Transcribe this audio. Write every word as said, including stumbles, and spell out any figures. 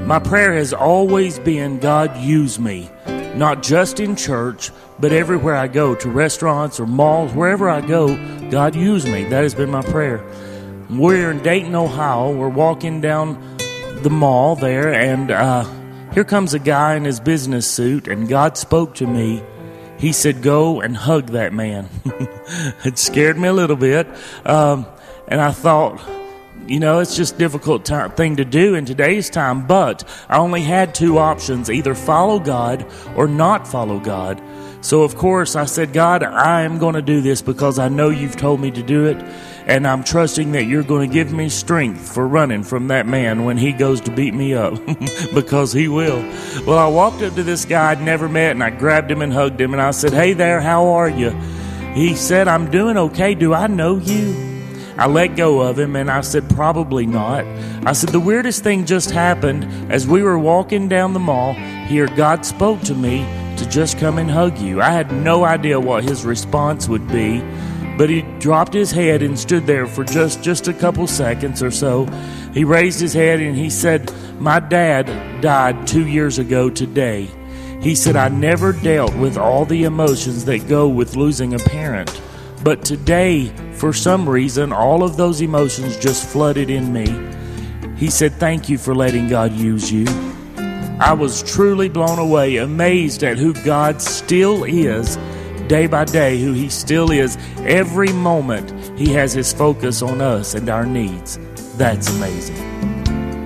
My prayer has always been, God, use me, not just in church, but everywhere I go, to restaurants or malls, wherever I go, God, use me. That has been my prayer. We're in Dayton, Ohio. We're walking down the mall there, and uh, here comes a guy in his business suit, and God spoke to me. He said, go and hug that man. It scared me a little bit, um, and I thought, you know, it's just a difficult time, thing to do in today's time, but I only had two options, either follow God or not follow God. So, of course, I said, God, I am going to do this because I know you've told me to do it, and I'm trusting that you're going to give me strength for running from that man when he goes to beat me up, because he will. Well, I walked up to this guy I'd never met, and I grabbed him and hugged him, and I said, hey there, how are you? He said, I'm doing okay. Do I know you? I let go of him, and I said, probably not. I said, the weirdest thing just happened. As we were walking down the mall, here God spoke to me to just come and hug you. I had no idea what his response would be, but he dropped his head and stood there for just, just a couple seconds or so. He raised his head, and he said, my dad died two years ago today. He said, I never dealt with all the emotions that go with losing a parent. But today, for some reason, all of those emotions just flooded in me. He said, thank you for letting God use you. I was truly blown away, amazed at who God still is, day by day, who he still is. Every moment, he has his focus on us and our needs. That's amazing.